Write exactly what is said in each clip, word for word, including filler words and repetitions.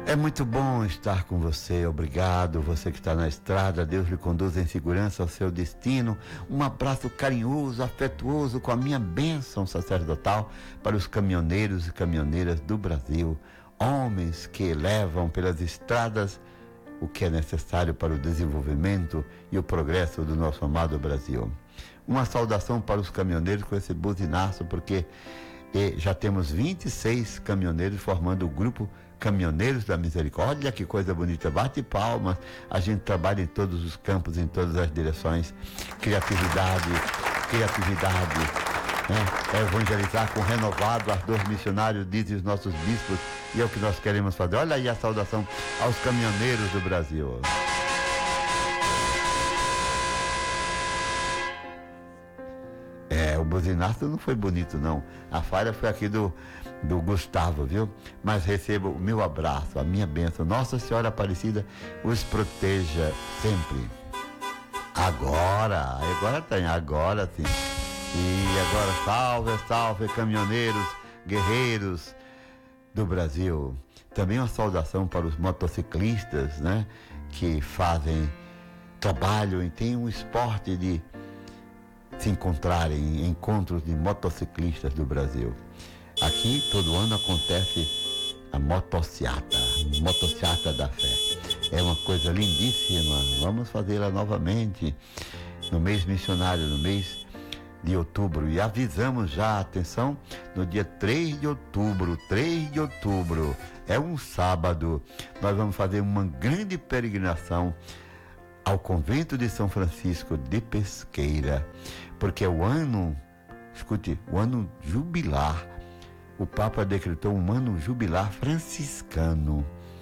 É muito bom estar com você, obrigado. Você que está na estrada, Deus lhe conduz em segurança ao seu destino. Um abraço carinhoso, afetuoso, com a minha bênção sacerdotal para os caminhoneiros e caminhoneiras do Brasil. Homens que levam pelas estradas o que é necessário para o desenvolvimento e o progresso do nosso amado Brasil. Uma saudação para os caminhoneiros com esse buzinaço, porque eh, já temos vinte e seis caminhoneiros formando o grupo Caminhoneiros da Misericórdia. Olha que coisa bonita, bate palmas. A gente trabalha em todos os campos, em todas as direções. Criatividade, criatividade, né? É evangelizar com renovado ardor missionário, dizem os nossos bispos, e é o que nós queremos fazer. Olha aí a saudação aos caminhoneiros do Brasil. É, o buzinaço não foi bonito, não. A falha foi aqui do, do Gustavo, viu? Mas receba o meu abraço, a minha bênção. Nossa Senhora Aparecida os proteja sempre. Agora, agora tem, agora sim. E agora salve, salve, caminhoneiros, guerreiros do Brasil. Também uma saudação para os motociclistas, né? Que fazem trabalho e tem um esporte de se encontrarem em encontros de motociclistas do Brasil. Aqui todo ano acontece a motociata, motociata da fé. É uma coisa lindíssima. Vamos fazê-la novamente no mês missionário, no mês de outubro. E avisamos já, atenção, no dia três de outubro, três de outubro, é um sábado, nós vamos fazer uma grande peregrinação ao convento de São Francisco de Pesqueira, porque é o ano, escute, o ano jubilar. O Papa decretou um ano jubilar franciscano,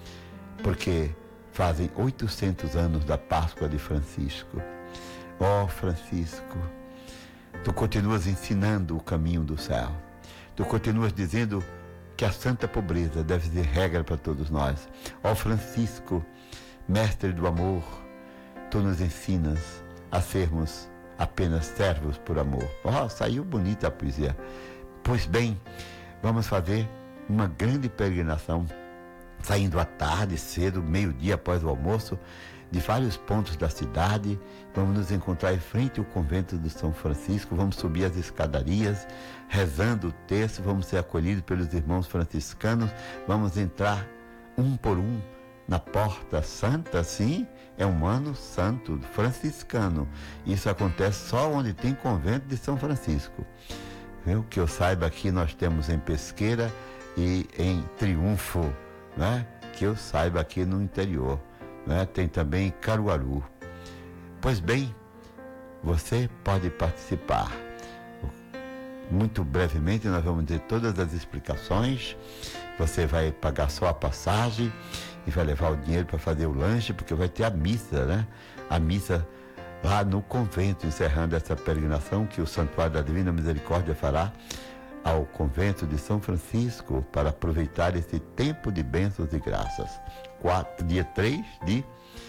porque fazem oitocentos anos da Páscoa de Francisco. Ó oh, Francisco, tu continuas ensinando o caminho do céu. Tu continuas dizendo que a santa pobreza deve ser regra para todos nós. Ó oh, Francisco, mestre do amor, tu nos ensinas a sermos apenas servos por amor. Oh, saiu bonita a poesia. Pois bem, vamos fazer uma grande peregrinação, saindo à tarde, cedo, meio-dia após o almoço, de vários pontos da cidade. Vamos nos encontrar em frente ao convento de São Francisco, vamos subir as escadarias, rezando o texto, vamos ser acolhidos pelos irmãos franciscanos, vamos entrar um por um na porta santa, sim, é um ano santo franciscano. Isso acontece só onde tem convento de São Francisco. Viu? Que eu saiba, aqui nós temos em Pesqueira e em Triunfo, né? Que eu saiba, aqui no interior, né? Tem também Caruaru. Pois bem, você pode participar. Muito brevemente nós vamos ter todas as explicações. Você vai pagar só a passagem e vai levar o dinheiro para fazer o lanche, porque vai ter a missa, né? A missa lá no convento, encerrando essa peregrinação que o Santuário da Divina Misericórdia fará ao convento de São Francisco, para aproveitar esse tempo de bênçãos e graças. Quatro, dia três de,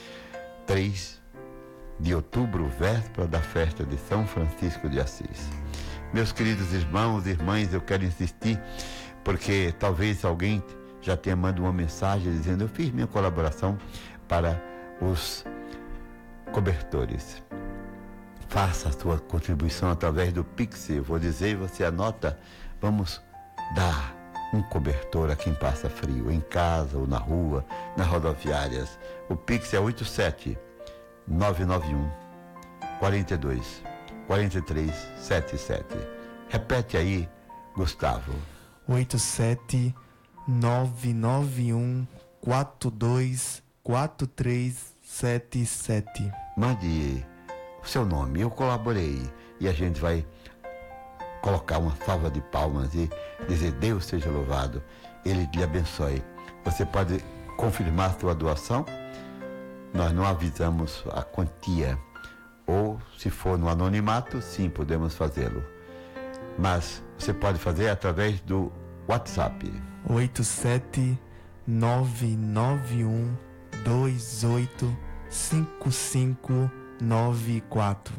três de outubro, véspera da festa de São Francisco de Assis. Meus queridos irmãos e irmãs, eu quero insistir, porque talvez alguém já tenha mandado uma mensagem dizendo: eu fiz minha colaboração para os cobertores. Faça a sua contribuição através do Pix. Eu vou dizer e você anota. Vamos dar um cobertor a quem passa frio, em casa ou na rua, nas rodoviárias. O Pix é oito sete nove nove um quatro dois quatro três sete sete. Repete aí, Gustavo. oito sete nove nove um quatro dois quatro três sete sete. Mande o seu nome, eu colaborei, e a gente vai colocar uma salva de palmas e dizer: Deus seja louvado, Ele lhe abençoe. Você pode confirmar sua doação, nós não avisamos a quantia, ou se for no anonimato, sim, podemos fazê-lo, mas você pode fazer através do WhatsApp. oito sete nove nove um dois oito cinco cinco nove quatro.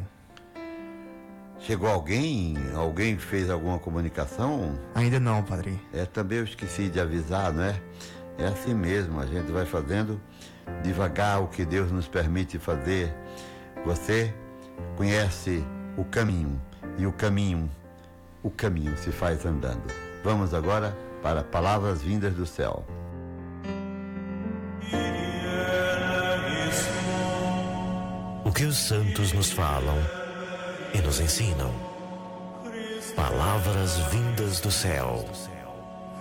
Chegou alguém? Alguém fez alguma comunicação? Ainda não, padre. É, também eu esqueci de avisar, não é? É assim mesmo, a gente vai fazendo devagar o que Deus nos permite fazer. Você conhece o caminho, e o caminho, o caminho se faz andando. Vamos agora para palavras vindas do céu. O que os santos nos falam e nos ensinam. Palavras vindas do céu.